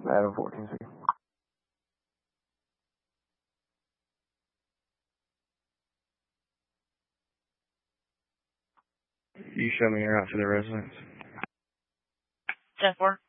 Adam 14C. You show me your route to the residence. 10-4.